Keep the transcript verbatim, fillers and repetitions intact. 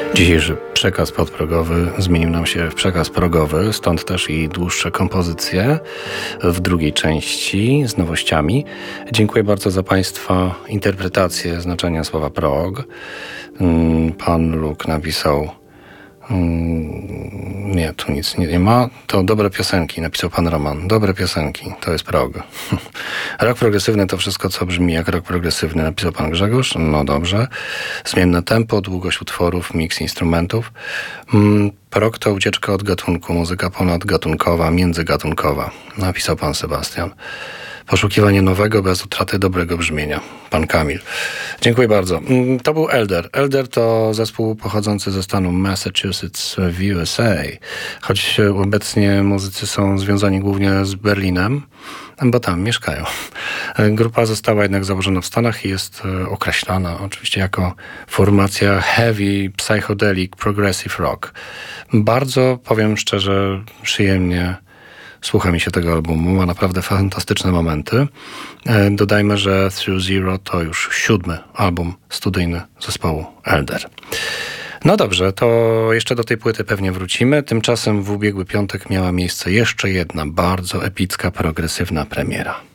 Dzisiejszy przekaz podprogowy zmienił nam się w przekaz progowy, stąd też i dłuższe kompozycje w drugiej części z nowościami. Dziękuję bardzo za Państwa interpretację znaczenia słowa prog. Pan Luke napisał nie, tu nic nie, nie ma. To dobre piosenki, napisał pan Roman. Dobre piosenki, to jest prog. Rok progresywny to wszystko, co brzmi jak rok progresywny, napisał pan Grzegorz. No dobrze. Zmienne tempo, długość utworów, miks instrumentów. Mm, prog to ucieczka od gatunku, muzyka ponadgatunkowa, międzygatunkowa, napisał pan Sebastian. Poszukiwanie nowego bez utraty dobrego brzmienia. Pan Kamil. Dziękuję bardzo. To był Elder. Elder to zespół pochodzący ze stanu Massachusetts w U S A. Choć obecnie muzycy są związani głównie z Berlinem, bo tam mieszkają. Grupa została jednak założona w Stanach i jest określana oczywiście jako formacja Heavy Psychedelic Progressive Rock. Bardzo, powiem szczerze, przyjemnie słucha mi się tego albumu, ma naprawdę fantastyczne momenty. Dodajmy, że Through Zero to już siódmy album studyjny zespołu Elder. No dobrze, to jeszcze do tej płyty pewnie wrócimy. Tymczasem w ubiegły piątek miała miejsce jeszcze jedna bardzo epicka, progresywna premiera.